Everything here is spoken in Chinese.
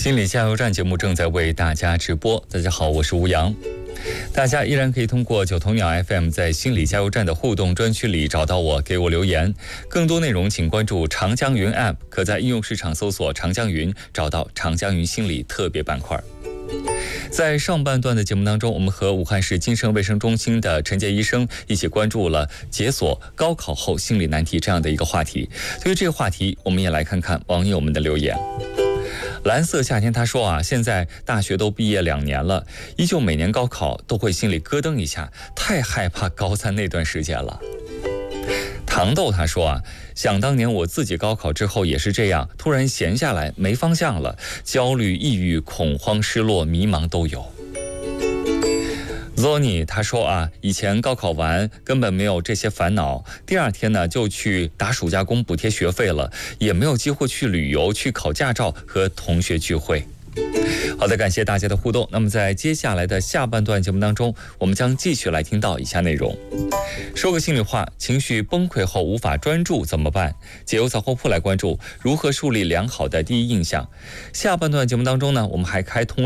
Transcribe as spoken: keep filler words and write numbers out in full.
心理加油站节目正在为大家直播。大家好，我是吴阳。大家依然可以通过九头鸟 F M 在心理加油站的互动专区里找到我，给我留言。更多内容请关注长江云 App， 可在应用市场搜索长江云，找到长江云心理特别板块。在上半段的节目当中，我们和武汉市精神卫生中心的陈杰医生一起关注了解锁高考后心理难题这样的一个话题。对于这个话题，我们也来看看网友们的留言。蓝色夏天他说啊，现在大学都毕业两年了，依旧每年高考都会心里咯噔一下，太害怕高三那段时间了。糖豆他说啊，想当年我自己高考之后也是这样，突然闲下来没方向了，焦虑、抑郁、恐慌、失落、迷茫都有。Zoni 他说啊，以前高考完根本没有这些烦恼，第二天呢就去打暑假工补贴学费了，也没有机会去旅游、去考驾照和同学聚会。好的，感谢大家的互动。那么在接下来的下半段节目当中，我们将继续来听到以下内容。说个心里话，情绪崩溃后无法专注怎么办？解忧杂货铺来关注如何树立良好的第一印象。下半段节目当中呢，我们还开通